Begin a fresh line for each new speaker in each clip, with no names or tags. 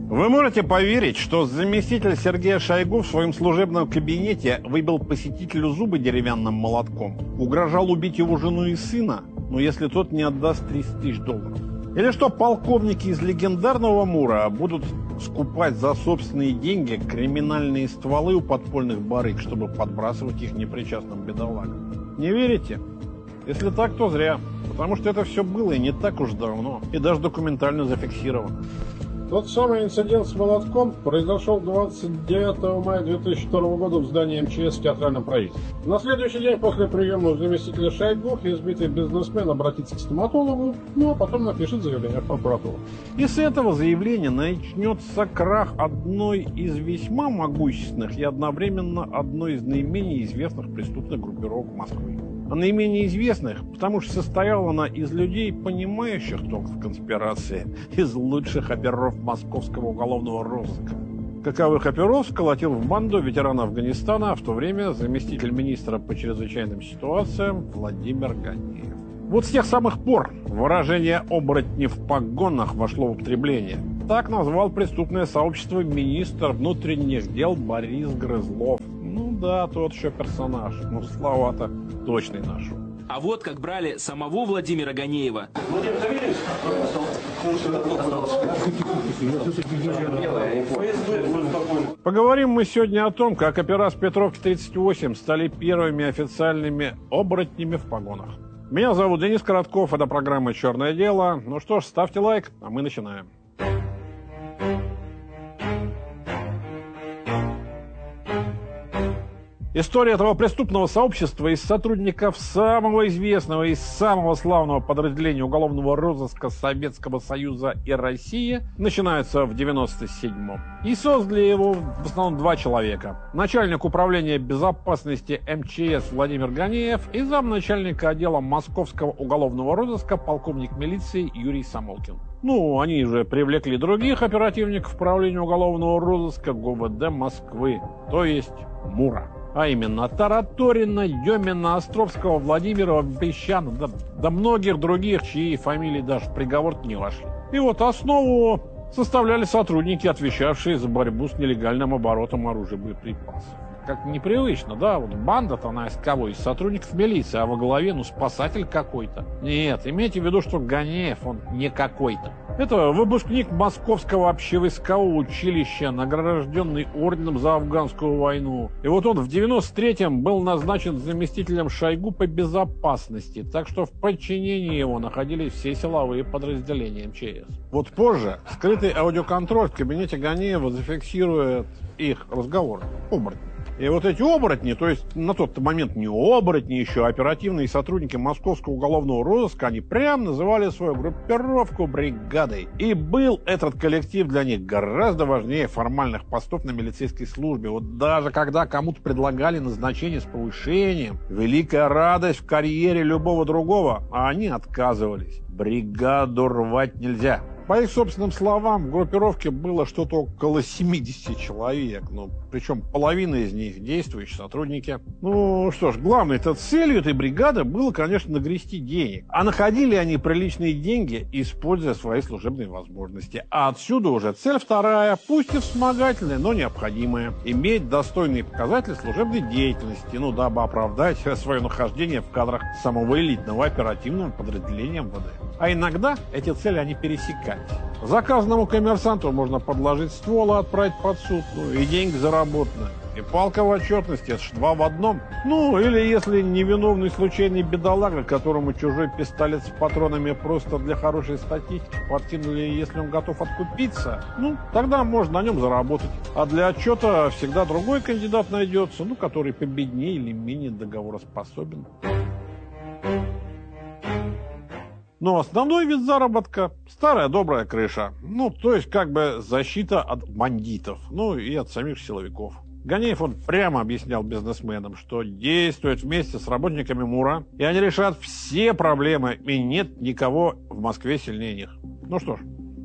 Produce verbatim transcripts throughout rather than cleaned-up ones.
Вы можете поверить, что заместитель Сергея Шойгу в своем служебном кабинете выбил посетителю зубы деревянным молотком, угрожал убить его жену и сына, но если тот не отдаст тридцать тысяч долларов? Или что полковники из легендарного МУРа будут скупать за собственные деньги криминальные стволы у подпольных барыг, чтобы подбрасывать их непричастным бедолагам? Не верите? Если так, то зря, потому что это все было и не так уж давно, и даже документально зафиксировано.
Тот самый инцидент с молотком произошел двадцать девятого мая две тысячи второго года в здании МЧС в театральном правительстве. На следующий день после приема у заместителя Шойгу избитый бизнесмен обратится к стоматологу, ну а потом напишет заявление в прокуратуру.
И с этого заявления начнется крах одной из весьма могущественных и одновременно одной из наименее известных преступных группировок Москвы. А наименее известных, потому что состояла она из людей, понимающих толк в конспирации, из лучших оперов московского уголовного розыска. Каковых оперов сколотил в банду ветерана Афганистана, а в то время заместитель министра по чрезвычайным ситуациям Владимир Ганеев. Вот с тех самых пор выражение «оборотни в погонах» вошло в употребление. Так назвал преступное сообщество министр внутренних дел Борис Грызлов. Ну да, тот еще персонаж, но слова-то точный наш.
А вот как брали самого Владимира Ганеева.
Владимир Хамильевич,
поговорим мы сегодня о том, как опера с Петровки тридцать восемь стали первыми официальными оборотнями в погонах. Меня зовут Денис Коротков, это программа «Черное дело». Ну что ж, ставьте лайк, а мы начинаем. История этого преступного сообщества из сотрудников самого известного и самого славного подразделения уголовного розыска Советского Союза и России начинается в девяносто седьмом. И создали его в основном два человека. Начальник управления безопасности МЧС Владимир Ганеев и замначальника отдела Московского уголовного розыска полковник милиции Юрий Самолкин. Ну, они же привлекли других оперативников управления уголовного розыска ГУВД Москвы, то есть МУРа. А именно Тараторина, Демина, Островского, Владимирова, Песчана, да, да многих других, чьи фамилии даже в приговор не вошли. И вот основу составляли сотрудники, отвечавшие за борьбу с нелегальным оборотом оружия и боеприпасов. Как непривычно, да, вот банда-то она из кого? Из сотрудников милиции, а во главе, ну, спасатель какой-то. Нет, имейте в виду, что Ганеев, он не какой-то. Это выпускник Московского общевойскового училища, награжденный орденом за афганскую войну. И вот он в девяносто третьем был назначен заместителем Шойгу по безопасности, так что в подчинении его находились все силовые подразделения МЧС. Вот позже скрытый аудиоконтроль в кабинете Ганеева зафиксирует их разговор. Оборотни. И вот эти оборотни, то есть на тот момент не оборотни еще, а оперативные сотрудники Московского уголовного розыска, они прям называли свою группировку бригадой. И был этот коллектив для них гораздо важнее формальных постов на милицейской службе. Вот даже когда кому-то предлагали назначение с повышением, великая радость в карьере любого другого, а они отказывались. Бригаду рвать нельзя. По их собственным словам, в группировке было что-то около семидесяти человек, ну, причем половина из них действующие сотрудники. Ну что ж, главной-то целью этой бригады было, конечно, нагрести денег. А находили они приличные деньги, используя свои служебные возможности. А отсюда уже цель вторая, пусть и вспомогательная, но необходимая. Иметь достойные показатели служебной деятельности, ну, дабы оправдать свое нахождение в кадрах самого элитного оперативного подразделения МВД. А иногда эти цели они пересекали. Заказанному коммерсанту можно подложить ствол и отправить под суд, ну, и деньги заработаны. И палка в отчетности, это ж два в одном. Ну, или если невиновный случайный бедолага, которому чужой пистолет с патронами просто для хорошей статистики подкинули, если он готов откупиться, ну, тогда можно на нем заработать. А для отчета всегда другой кандидат найдется, ну, который победнее или менее договороспособен. Но основной вид заработка – старая добрая крыша. Ну, то есть как бы защита от бандитов, ну и от самих силовиков. Ганеев он прямо объяснял бизнесменам, что действует вместе с работниками МУРа, и они решат все проблемы, и нет никого в Москве сильнее них. Ну что ж,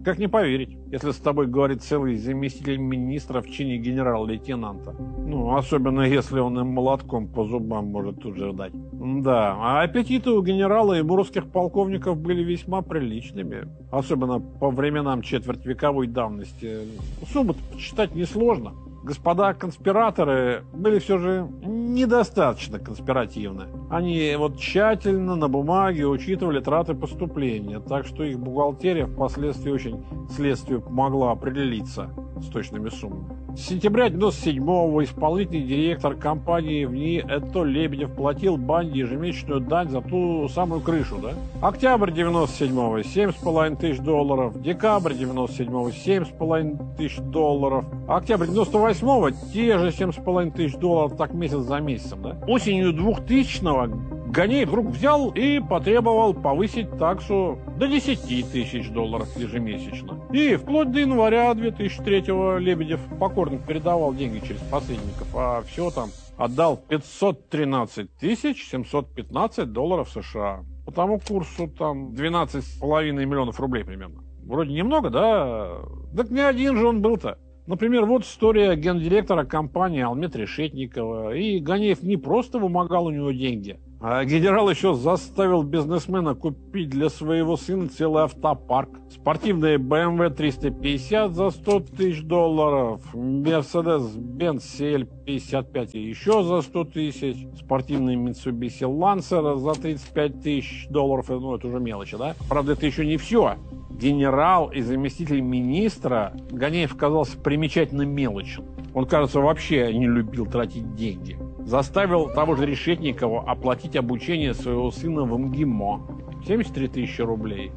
Как не поверить, если с тобой говорит целый заместитель министра в чине генерал-лейтенанта. Ну, особенно если он им молотком по зубам может тут же дать. Да, а аппетиты у генерала и муровских полковников были весьма приличными. Особенно по временам четвертьвековой давности. Сумму почитать несложно. Господа конспираторы были все же недостаточно конспиративны. Они вот тщательно на бумаге учитывали траты поступления, так что их бухгалтерия впоследствии очень следствию помогла определиться с точными суммами. С сентября девяносто седьмого исполнительный директор компании в НИИ ЭТО Лебедев платил банде ежемесячную дань за ту самую крышу, да? Октябрь девяносто седьмого семь с половиной тысяч долларов, декабрь девяносто седьмого семь с половиной тысяч долларов, октябрь девяносто восьмого те же семь с половиной тысяч долларов, так месяц за месяцем, да? Осенью двухтысячного Ганеев вдруг взял и потребовал повысить таксу до десяти тысяч долларов ежемесячно. И вплоть до января две тысячи третьего Лебедев покорно передавал деньги через посредников, а все там отдал пятьсот тринадцать тысяч семьсот пятнадцать долларов США. По тому курсу там двенадцать с половиной миллионов рублей примерно. Вроде немного, да? Так не один же он был-то. Например, вот история гендиректора компании Алмет Решетникова. И Ганеев не просто вымогал у него деньги, а генерал еще заставил бизнесмена купить для своего сына целый автопарк. Спортивные бэ эм вэ триста пятьдесят за сто тысяч долларов, Mercedes-Benz си эль пятьдесят пять еще за сто тысяч, спортивный Mitsubishi Lancer за тридцать пять тысяч долларов. Ну, это уже мелочи, да? Правда, это еще не все. Генерал и заместитель министра Ганеев казался примечательно мелочен. Он, кажется, вообще не любил тратить деньги. Заставил того же Решетникова оплатить обучение своего сына в МГИМО. семьдесят три тысячи рублей.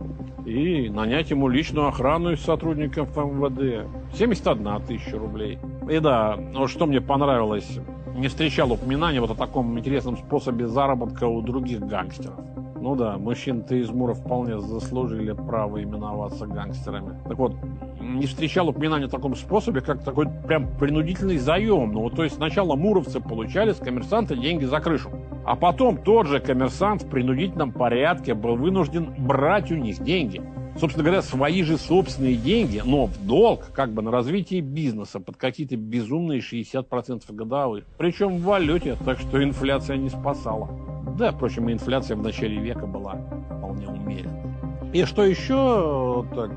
И нанять ему личную охрану из сотрудников эм вэ дэ. семьдесят одна тысяча рублей. И да, вот что мне понравилось, не встречал упоминания вот о таком интересном способе заработка у других гангстеров. Ну да, мужчин-то из Мура вполне заслужили право именоваться гангстерами. Так вот, не встречал упоминания о таком способе, как такой прям принудительный заем. Ну вот, то есть сначала муровцы получали с коммерсанта деньги за крышу, а потом тот же коммерсант в принудительном порядке был вынужден брать у них деньги. Собственно говоря, свои же собственные деньги, но в долг, как бы на развитие бизнеса под какие-то безумные шестьдесят процентов годовых. Причем в валюте, так что инфляция не спасала. Да, впрочем, и инфляция в начале века была вполне умеренной. И что еще так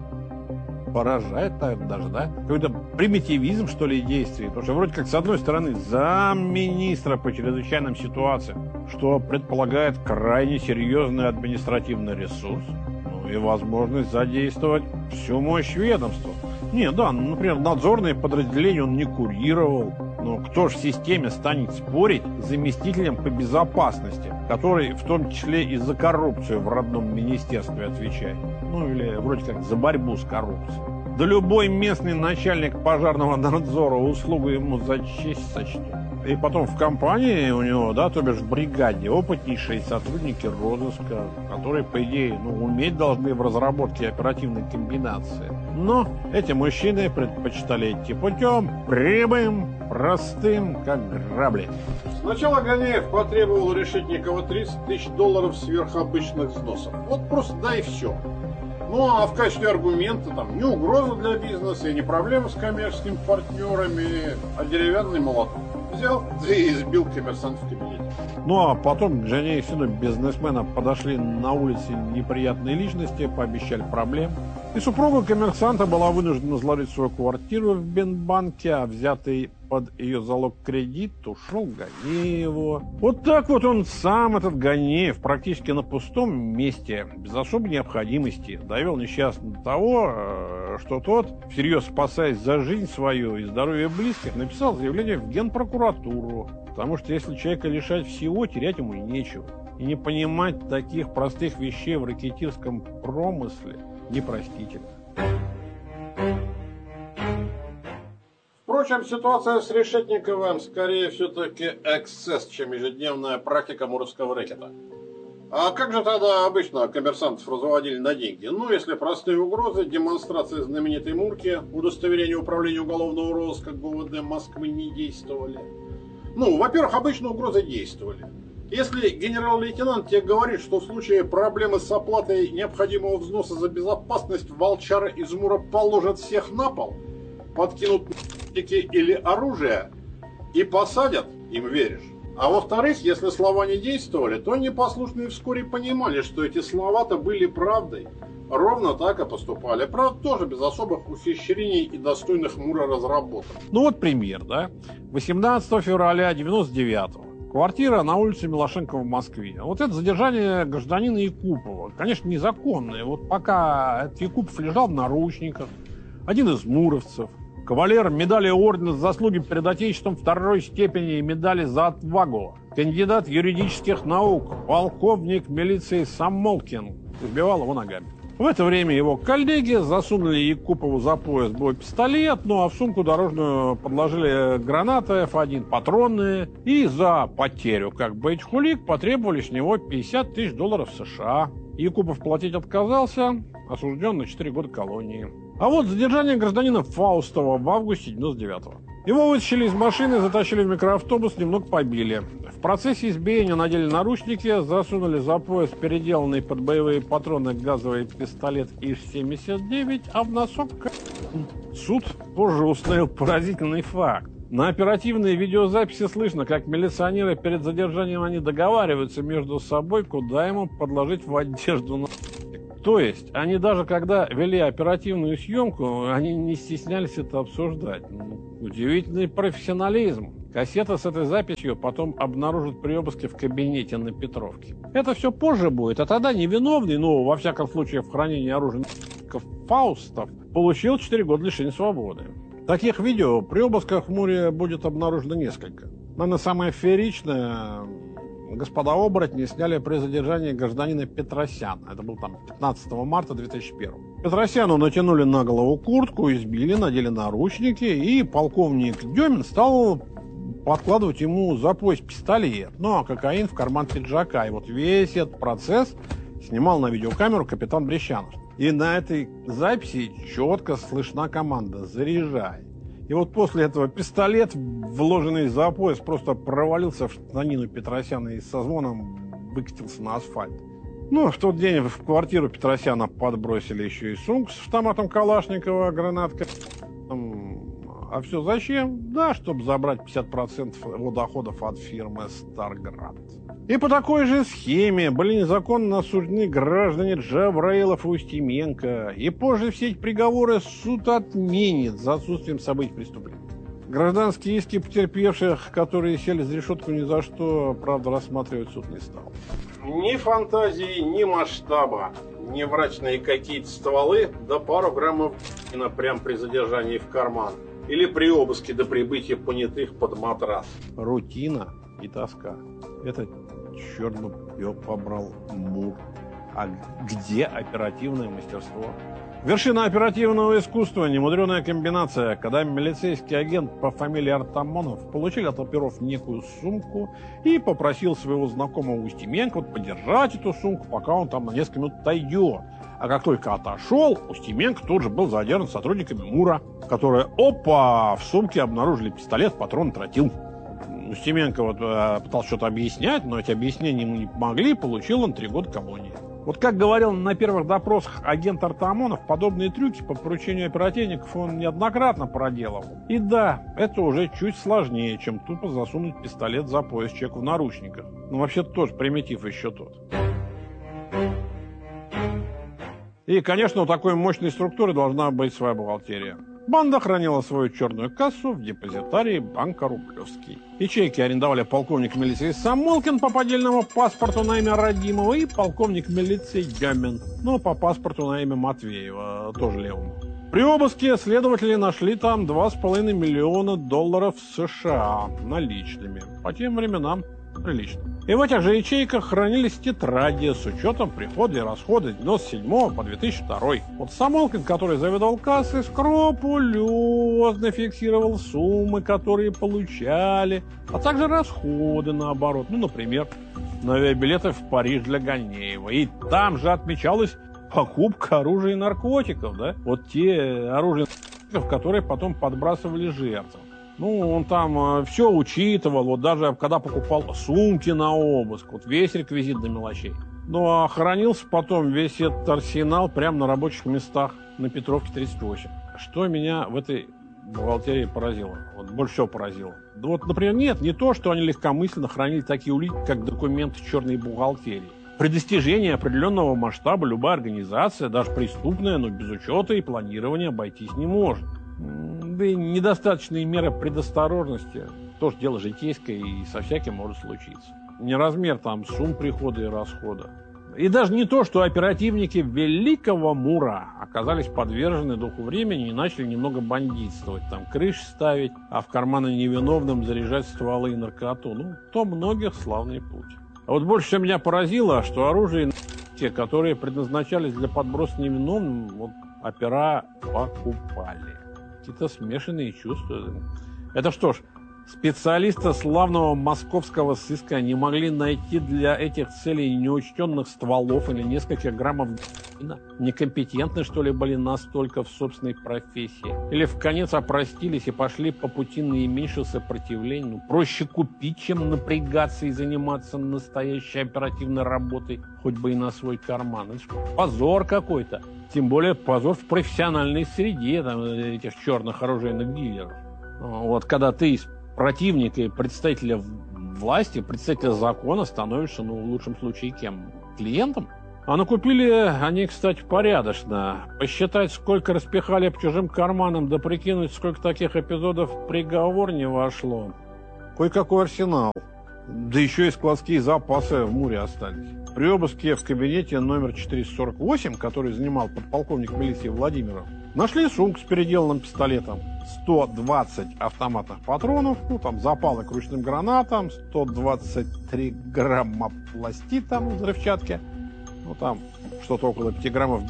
поражает, наверное, даже, да? Какой-то примитивизм, что ли, действий. Потому что вроде как, с одной стороны, замминистра по чрезвычайным ситуациям, что предполагает крайне серьезный административный ресурс, ну и возможность задействовать всю мощь ведомства. Не, да, например, надзорные подразделения он не курировал. Но кто ж в системе станет спорить с заместителем по безопасности, который в том числе и за коррупцию в родном министерстве отвечает? Ну или вроде как за борьбу с коррупцией. Да любой местный начальник пожарного надзора услугу ему за честь сочтет. И потом в компании у него, да, то бишь в бригаде, опытнейшие сотрудники розыска, которые, по идее, ну, уметь должны в разработке оперативной комбинации. Но эти мужчины предпочитали идти путем прямым, простым, как грабли.
Сначала Ганеев потребовал у Решетникова тридцать тысяч долларов сверхобычных взносов. Вот просто да и все. Ну, а в качестве аргумента там не угроза для бизнеса и не проблема с коммерческими партнерами, а деревянный молоток. Взял, да и избил коммерсанта в кабинете.
Ну, а потом к жене и сыну бизнесмена подошли на улице неприятные личности, пообещали проблем. И супруга коммерсанта была вынуждена сложить свою квартиру в Бенбанке, а взятый под ее залог кредит ушел Ганееву. Вот так вот он сам, этот Ганеев, практически на пустом месте, без особой необходимости, довел несчастного до того, что тот, всерьез спасаясь за жизнь свою и здоровье близких, написал заявление в Генпрокуратуру. Потому что если человека лишать всего, терять ему и нечего. И не понимать таких простых вещей в ракетирском промысле непростительно.
Впрочем, ситуация с Решетниковым скорее все-таки эксцесс, чем ежедневная практика муровского рэкета. А как же тогда обычно коммерсантов разводили на деньги? Ну, если простые угрозы, демонстрации знаменитой Мурки, удостоверение управления уголовного розыска ГУВД Москвы не действовали. Ну, во-первых, обычно угрозы действовали. Если генерал-лейтенант тебе говорит, что в случае проблемы с оплатой необходимого взноса за безопасность волчары из Мура положат всех на пол, подкинут наркотики или оружие и посадят, им веришь. А во-вторых, если слова не действовали, то непослушные вскоре понимали, что эти слова-то были правдой. Ровно так и поступали. Правда, тоже без особых ухищрений и достойных Мура разработок.
Ну вот пример, да? восемнадцатого февраля девяносто девятого. Квартира на улице Милошенко в Москве. Вот это задержание гражданина Якупова. Конечно, незаконное. Вот пока этот Якупов лежал в наручниках, один из муровцев, кавалер медали ордена за заслуги перед Отечеством второй степени и медали за отвагу, кандидат юридических наук, полковник милиции Самолкин, избивал его ногами. В это время его коллеги засунули Якупову за пояс боепистолет, ну а в сумку дорожную подложили гранаты эф один, патронные, и за потерю, как бы этих улик, потребовали с него пятьдесят тысяч долларов США. Якупов платить отказался, осужден на четыре года колонии. А вот задержание гражданина Фаустова в августе девяносто девятого. Его вытащили из машины, затащили в микроавтобус, немного побили. В процессе избиения надели наручники, засунули за пояс переделанный под боевые патроны газовый пистолет ИШ семьдесят девять, а в носок... Суд позже установил поразительный факт. На оперативной видеозаписи слышно, как милиционеры перед задержанием они договариваются между собой, куда ему подложить в одежду на... То есть, они даже когда вели оперативную съемку, они не стеснялись это обсуждать. Удивительный профессионализм. Кассета с этой записью потом обнаружат при обыске в кабинете на Петровке. Это все позже будет, а тогда невиновный, ну, во всяком случае, в хранении оружия Фаустов, получил четыре года лишения свободы. Таких видео при обысках в Муре будет обнаружено несколько. Наверное, самое фееричное... Господа оборотни сняли при задержании гражданина Петросяна. Это был там пятнадцатого марта две тысячи первого. Петросяну натянули на голову куртку, избили, надели наручники, и полковник Демин стал подкладывать ему за пояс пистолет, ну а кокаин в карман пиджака. И вот весь этот процесс снимал на видеокамеру капитан Брещанов. И на этой записи четко слышна команда «Заряжай». И вот после этого пистолет, вложенный за пояс, просто провалился в штанину Петросяна и со звоном выкатился на асфальт. Ну, в тот день в квартиру Петросяна подбросили еще и сумку с автоматом Калашникова, гранаткой. А все зачем? Да, чтобы забрать пятьдесят процентов его доходов от фирмы «Старград». И по такой же схеме были незаконно осуждены граждане Джабраилов и Устименко. И позже все эти приговоры суд отменит за отсутствием событий преступления. Гражданские иски потерпевших, которые сели за решетку ни за что, правда, рассматривать суд не стал.
Ни фантазии, ни масштаба, ни врачные какие-то стволы, да пару граммов прямо при задержании в карман. Или при обыске до прибытия понятых под матрас.
Рутина и тоска. Это черт бы ее побрал Мур. А где оперативное мастерство? Вершина оперативного искусства – немудреная комбинация, когда милицейский агент по фамилии Артамонов получил от оперов некую сумку и попросил своего знакомого Устименко подержать эту сумку, пока он там на несколько минут отойдет. А как только отошел, Устименко тут же был задержан сотрудниками Мура, которые, опа, в сумке обнаружили пистолет, патрон, тротил. Устименко вот, э, пытался что-то объяснять, но эти объяснения ему не помогли, получил он три года колонии. Вот как говорил на первых допросах агент Артамонов, подобные трюки по поручению оперативников он неоднократно проделывал. И да, это уже чуть сложнее, чем тупо засунуть пистолет за пояс человеку в наручниках. Ну, вообще-то тоже примитив еще тот. И, конечно, у такой мощной структуры должна быть своя бухгалтерия. Банда хранила свою черную кассу в депозитарии банка Рублевский. Ячейки арендовали полковник милиции Самолкин по поддельному паспорту на имя Радимова и полковник милиции Демин, но по паспорту на имя Матвеева, тоже левому. При обыске следователи нашли там два с половиной миллиона долларов США наличными. По тем временам прилично. И в этих же ячейках хранились тетради с учетом прихода и расхода с девяносто седьмого по две тысячи второй. Вот Самолкин, который заведовал кассой, скрупулезно фиксировал суммы, которые получали, а также расходы наоборот. Ну, например, на авиабилеты в Париж для Ганеева. И там же отмечалась покупка оружия и наркотиков, да? Вот те оружия и наркотиков, которые потом подбрасывали жертвам. Ну, он там все учитывал, вот даже когда покупал сумки на обыск, вот весь реквизит до мелочей. Ну, а хранился потом весь этот арсенал прямо на рабочих местах на Петровке тридцать восемь. Что меня в этой бухгалтерии поразило, вот больше всего поразило. Да вот, например, нет, не то, что они легкомысленно хранили такие улики, как документы черной бухгалтерии. При достижении определенного масштаба любая организация, даже преступная, но без учета и планирования обойтись не может. Да и недостаточные меры предосторожности тоже дело житейское и со всяким может случиться. Не размер там сумм прихода и расхода. И даже не то, что оперативники Великого Мура оказались подвержены духу времени и начали немного бандитствовать, там крыши ставить, а в карманы невиновным заряжать стволы и наркоту. Ну, то многих славный путь. А вот больше всего меня поразило, что оружие, те, которые предназначались для подброса невиновным, вот опера покупали. Какие-то смешанные чувства. Это что ж, специалисты славного московского сыска не могли найти для этих целей неучтенных стволов или несколько граммов героина? Некомпетентны, что ли, были настолько в собственной профессии? Или вконец опростились и пошли по пути наименьшего сопротивления? Ну, проще купить, чем напрягаться и заниматься настоящей оперативной работой, хоть бы и на свой карман. Это ж позор какой-то. Тем более позор в профессиональной среде там, этих черных оружейных дилеров. Вот когда ты из противника и представителя власти, представителя закона становишься, ну, в лучшем случае, кем? Клиентом? А накупили они, кстати, порядочно. Посчитать, сколько распихали по чужим карманам, да прикинуть, сколько таких эпизодов в приговор не вошло. Кое-какой арсенал. Да еще и складские запасы в Муре остались. При обыске в кабинете номер четыреста сорок восемь, который занимал подполковник милиции Владимиров, нашли сумку с переделанным пистолетом, сто двадцать автоматных патронов, ну там запалы к ручным гранатам, сто двадцать три грамма пластита, ну, взрывчатки, ну там что-то около пяти граммов.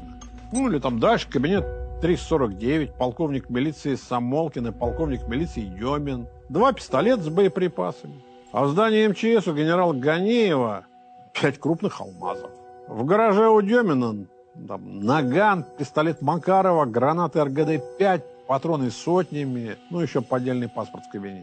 Ну или там дальше кабинет триста сорок девять, полковник милиции Самолкин и полковник милиции Демин, два пистолета с боеприпасами. А в здании эм че эс у генерала Ганеева пять крупных алмазов. В гараже у Демина там, наган, пистолет Макарова, гранаты эр гэ дэ пять, патроны сотнями, ну еще поддельный паспорт в кабинете.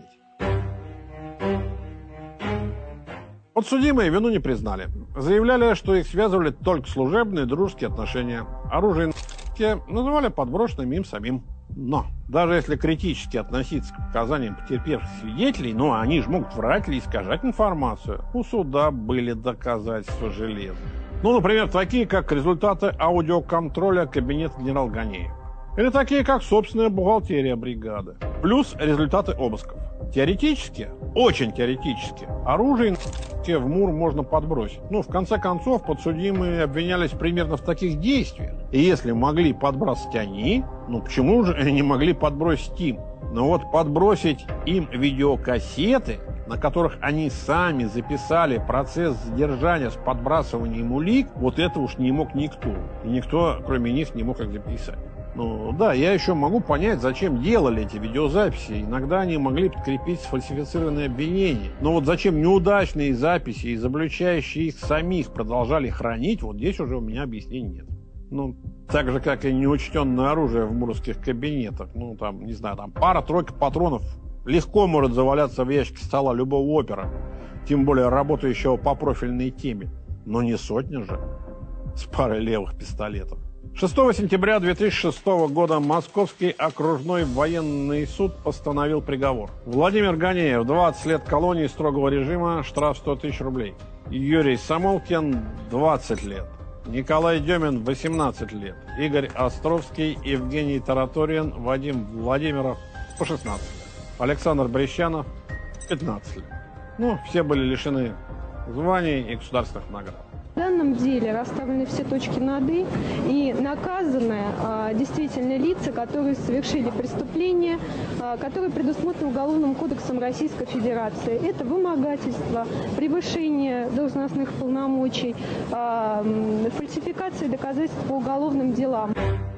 Подсудимые вину не признали. Заявляли, что их связывали только служебные дружеские отношения. Оружие называли подброшенным им самим. Но даже если критически относиться к показаниям потерпевших свидетелей, ну они же могут врать или искажать информацию, у суда были доказательства железные. Ну, например, такие, как результаты аудиоконтроля кабинета генерала Ганеева. Или такие, как собственная бухгалтерия бригады. Плюс результаты обысков. Теоретически, очень теоретически, оружие в Мур можно подбросить. Ну, в конце концов, подсудимые обвинялись примерно в таких действиях. И если могли подбросить они, ну почему же не могли подбросить им? Ну вот подбросить им видеокассеты, на которых они сами записали процесс задержания с подбрасыванием улик, вот это уж не мог никто. И никто, кроме них, не мог их записать. Ну да, я еще могу понять, зачем делали эти видеозаписи. Иногда они могли подкрепить сфальсифицированные обвинения. Но вот зачем неудачные записи, изобличающие их самих, продолжали хранить, вот здесь уже у меня объяснений нет. Ну, так же, как и неучтенное оружие в муровских кабинетах. Ну, там, не знаю, там пара-тройка патронов легко может заваляться в ящике стола любого опера. Тем более работающего по профильной теме. Но не сотня же с парой левых пистолетов. шестого сентября две тысячи шестого года Московский окружной военный суд постановил приговор. Владимир Ганеев, двадцать лет колонии строгого режима, штраф сто тысяч рублей. Юрий Самолкин, двадцать лет. Николай Демин, восемнадцать лет. Игорь Островский, Евгений Тараторин, Вадим Владимиров, по шестнадцать лет. Александр Брещанов, пятнадцать лет. Ну, все были лишены званий и государственных наград.
В данном деле расставлены все точки над «и», и наказаны а, действительно лица, которые совершили преступления, а, которые предусмотрены Уголовным кодексом Российской Федерации. Это вымогательство, превышение должностных полномочий, а, фальсификация доказательств по уголовным делам.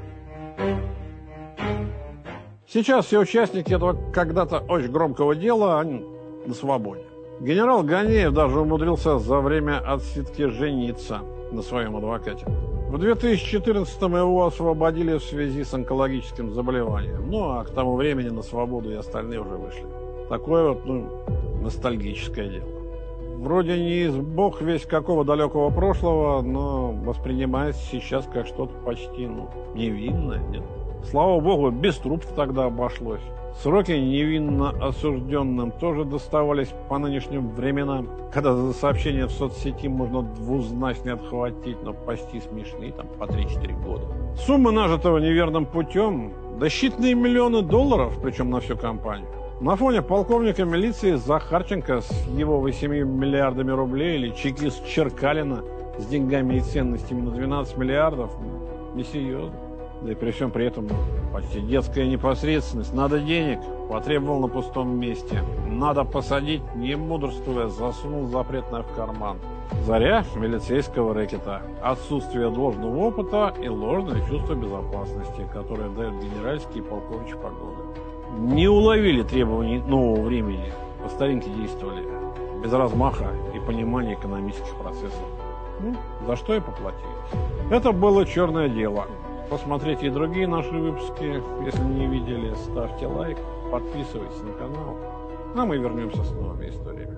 Сейчас все участники этого когда-то очень громкого дела, они на свободе. Генерал Ганеев даже умудрился за время отсидки жениться на своем адвокате. В две тысячи четырнадцатом его освободили в связи с онкологическим заболеванием. Ну, а к тому времени на свободу и остальные уже вышли. Такое вот, ну, ностальгическое дело. Вроде не из бог весь какого далекого прошлого, но воспринимается сейчас как что-то почти, ну, невинное, нет. Слава богу, без трупов тогда обошлось. Сроки невинно осужденным тоже доставались по нынешним временам, когда за сообщение в соцсети можно двузначно отхватить, но почти смешные, там, по три-четыре года. Суммы нажитого неверным путем – да считанные миллионы долларов, причем на всю компанию. На фоне полковника милиции Захарченко с его восемью миллиардами рублей или чекист Черкалина с деньгами и ценностями на двенадцать миллиардов – несерьезно. Да и при всем при этом почти детская непосредственность. Надо денег, потребовал на пустом месте. Надо посадить, не мудрствуя, засунул запретное в карман. Заря милицейского рэкета. Отсутствие должного опыта и ложное чувство безопасности, которое дают генеральские и полковничьи погоны. Не уловили требований нового времени. По старинке действовали. Без размаха и понимания экономических процессов. Ну, за что и поплатились. Это было черное дело. Посмотрите и другие наши выпуски. Если не видели, ставьте лайк, подписывайтесь на канал. А мы вернемся с новыми историями.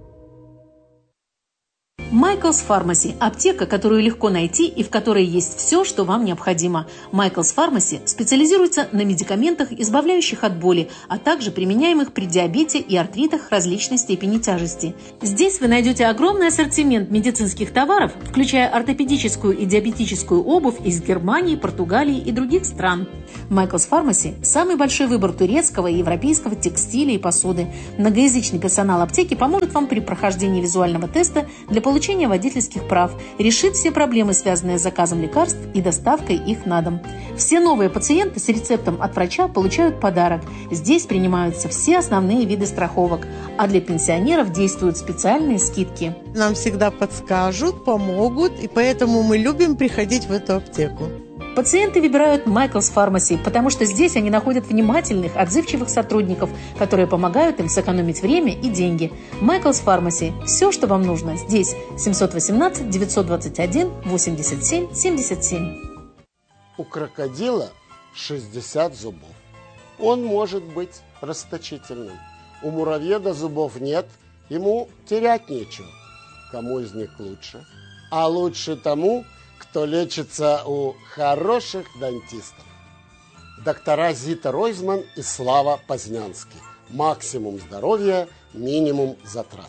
Michael's Pharmacy – аптека, которую легко найти и в которой есть все, что вам необходимо. Michael's Pharmacy специализируется на медикаментах, избавляющих от боли, а также применяемых при диабете и артритах различной степени тяжести. Здесь вы найдете огромный ассортимент медицинских товаров, включая ортопедическую и диабетическую обувь из Германии, Португалии и других стран. Michael's Pharmacy – самый большой выбор турецкого и европейского текстиля и посуды. Многоязычный персонал аптеки поможет вам при прохождении визуального теста для получения получения водительских прав, решит все проблемы, связанные с заказом лекарств и доставкой их на дом. Все новые пациенты с рецептом от врача получают подарок. Здесь принимаются все основные виды страховок, а для пенсионеров действуют специальные скидки.
Нам всегда подскажут, помогут, и поэтому мы любим приходить в эту аптеку.
Пациенты выбирают Michael's Pharmacy, потому что здесь они находят внимательных, отзывчивых сотрудников, которые помогают им сэкономить время и деньги. Michael's Pharmacy. Все, что вам нужно, здесь. семьсот восемнадцать девятьсот двадцать один восемьдесят семь семьдесят семь.
У крокодила шестьдесят зубов. Он может быть расточительным. У муравьеда зубов нет, ему терять нечего. Кому из них лучше? А лучше тому, кто лечится у хороших дантистов. Доктора Зита Ройзман и Слава Познянский. Максимум здоровья, минимум затрат.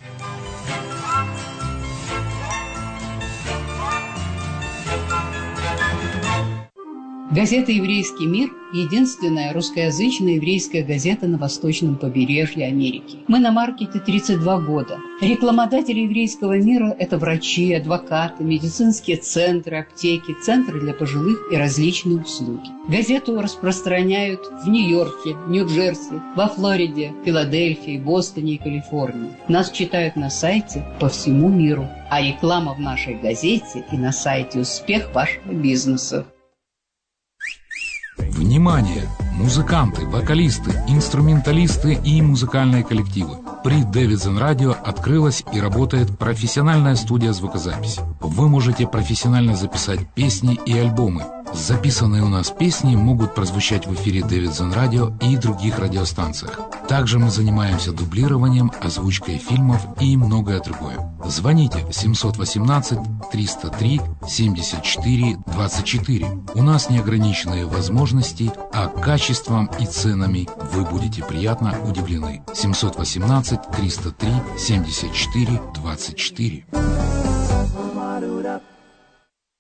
Газета «Еврейский мир» – единственная русскоязычная еврейская газета на восточном побережье Америки. Мы на маркете тридцать два года. Рекламодатели еврейского мира – это врачи, адвокаты, медицинские центры, аптеки, центры для пожилых и различные услуги. Газету распространяют в Нью-Йорке, Нью-Джерси, во Флориде, Филадельфии, Бостоне и Калифорнии. Нас читают на сайте по всему миру. А реклама в нашей газете и на сайте «Успех вашего бизнеса».
Внимание! Музыканты, вокалисты, инструменталисты и музыкальные коллективы. При Davidson Radio открылась и работает профессиональная студия звукозаписи. Вы можете профессионально записать песни и альбомы. Записанные у нас песни могут прозвучать в эфире Davidson Radio и других радиостанциях. Также мы занимаемся дублированием, озвучкой фильмов и многое другое. Звоните семьсот восемнадцать триста три семьдесят четыре двадцать четыре. У нас неограниченные возможности, а качеством и ценами вы будете приятно удивлены. семьсот восемнадцать триста три семьдесят четыре двадцать четыре.